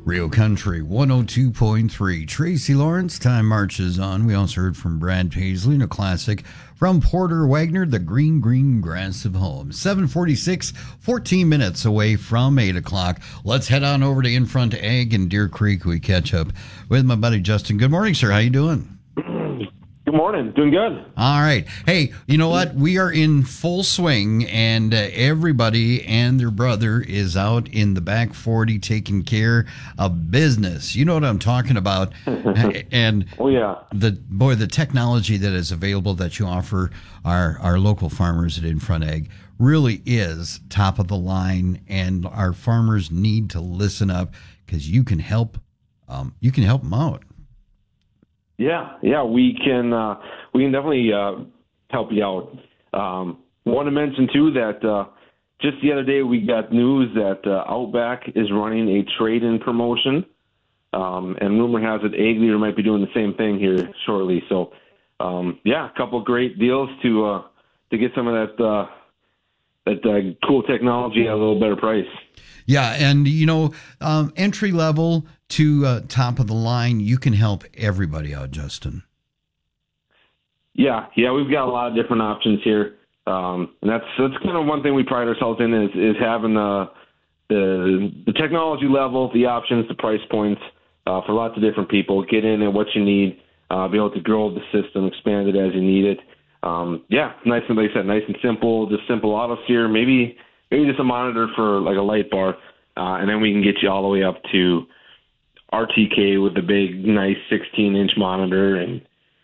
Real Country 102.3. Tracy Lawrence, time marches on. We also heard from Brad Paisley in a classic from Porter Wagner, The Green, Green Grass of Home. 7:46, 14 minutes away from 8 o'clock. Let's head on over to In Front Ag in Deer Creek. We catch up with my buddy Justin. Good morning, sir. How you doing? Good morning. Doing good. All right. Hey, you know what? We are in full swing, and everybody and their brother is out in the back 40 taking care of business. You know what I'm talking about. And oh, yeah. The technology that is available that you offer our local farmers at In Front Ag really is top of the line, and our farmers need to listen up because you can help them out. Yeah, we can definitely help you out. Want to mention too that just the other day we got news that Outback is running a trade-in promotion, and rumor has it Ag Leader might be doing the same thing here shortly. So, a couple great deals to get some of that cool technology at a little better price. Yeah, and entry level to top of the line, you can help everybody out, Justin. Yeah, we've got a lot of different options here, and that's kind of one thing we pride ourselves in is having the technology level, the options, the price points for lots of different people. Get in at what you need, be able to grow the system, expand it as you need it. Nice and like I said, nice and simple, just simple auto steer, maybe just a monitor for like a light bar, and then we can get you all the way up to RTK with the big, nice 16-inch monitor, and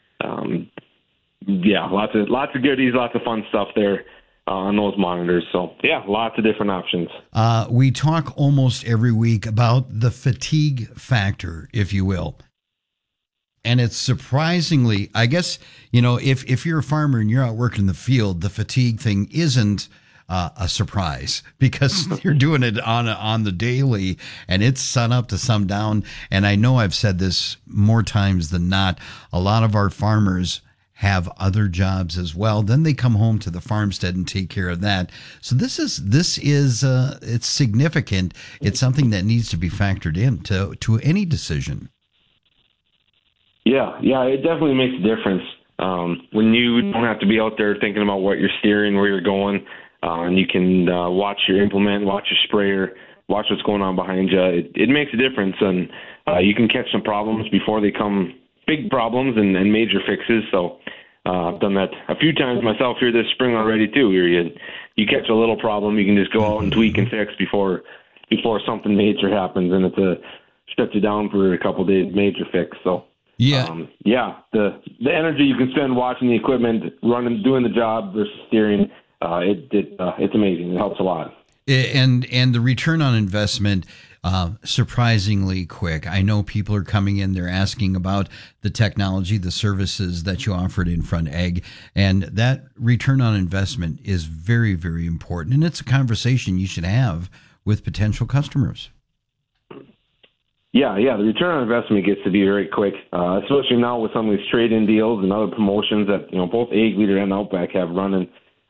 lots of goodies, lots of fun stuff there on those monitors. So lots of different options. We talk almost every week about the fatigue factor, if you will. And it's surprisingly, I guess, if you're a farmer and you're out working in the field, the fatigue thing isn't a surprise because you're doing it on the daily, and it's sun up to sun down. And I know I've said this more times than not. A lot of our farmers have other jobs as well. Then they come home to the farmstead and take care of that. So this is it's significant. It's something that needs to be factored in to any decision. Yeah, it definitely makes a difference when you don't have to be out there thinking about what you're steering, where you're going. And you can watch your implement, watch your sprayer, watch what's going on behind you. It makes a difference, and you can catch some problems before they come big problems and major fixes. So I've done that a few times myself here this spring already too. Where you catch a little problem, you can just go out and tweak and fix before something major happens, and it's shuts you down for a couple of days major fix. So. Yeah. The energy you can spend watching the equipment, running, doing the job versus steering. It's amazing. It helps a lot. And the return on investment, surprisingly quick. I know people are coming in, they're asking about the technology, the services that you offered In Front Ag, and that return on investment is very, very important. And it's a conversation you should have with potential customers. Yeah, the return on investment gets to be very quick, especially now with some of these trade-in deals and other promotions that both Ag Leader and Outback have running.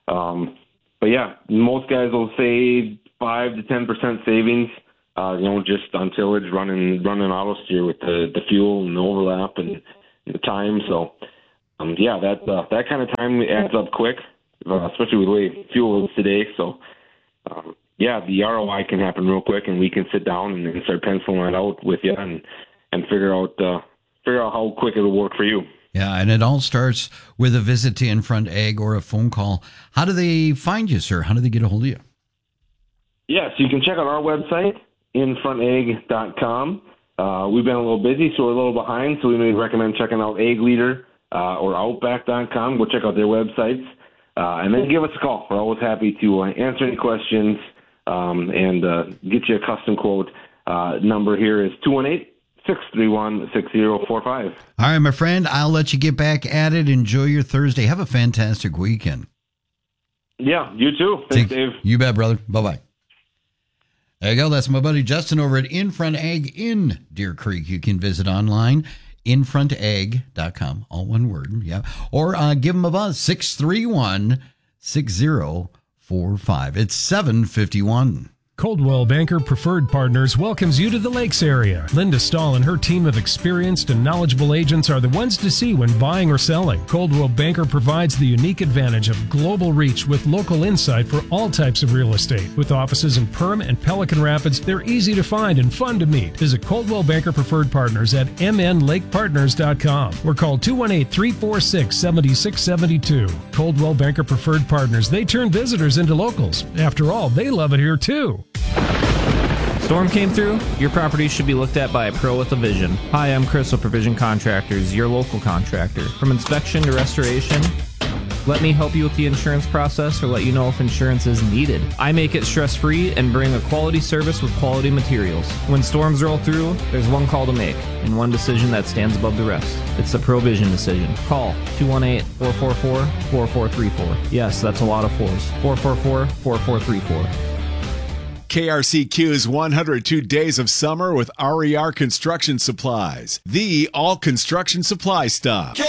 Most guys will say 5 to 10% savings, just on tillage, running auto steer with the fuel and the overlap and the time. So, that kind of time adds up quick, especially with the way fuel is today. So, the ROI can happen real quick, and we can sit down and start penciling that out with you and figure out how quick it'll work for you. Yeah, and it all starts with a visit to In Front Ag or a phone call. How do they find you, sir? How do they get a hold of you? Yes, you can check out our website, infrontag.com. We've been a little busy, so we're a little behind, so we may recommend checking out Ag Leader or Outback.com. Go check out their websites, and then give us a call. We're always happy to answer any questions and get you a custom quote. Number here is 218-631-6045. All right, my friend, I'll let you get back at it. Enjoy your Thursday. Have a fantastic weekend. Yeah, you too. Thanks, Dave. You bet, brother. Bye-bye. There you go. That's my buddy Justin over at In Front Ag in Deer Creek. You can visit online, infrontag.com, all one word. Yeah. Or give them a buzz, 631-6045. It's 7:51. Coldwell Banker Preferred Partners welcomes you to the Lakes area. Linda Stahl and her team of experienced and knowledgeable agents are the ones to see when buying or selling. Coldwell Banker provides the unique advantage of global reach with local insight for all types of real estate. With offices in Perham and Pelican Rapids, they're easy to find and fun to meet. Visit Coldwell Banker Preferred Partners at mnlakepartners.com or call 218-346-7672. Coldwell Banker Preferred Partners. They turn visitors into locals. After all, they love it here too. Storm came through? Your property should be looked at by a pro with a vision. Hi, I'm Chris with Provision Contractors, your local contractor. From inspection to restoration, let me help you with the insurance process or let you know if insurance is needed. I make it stress-free and bring a quality service with quality materials. When storms roll through, there's one call to make and one decision that stands above the rest. It's the Provision decision. Call 218-444-4434. Yes, that's a lot of fours. 444-4434. KRCQ's 102 Days of Summer with RER Construction Supplies. The all construction supply stop.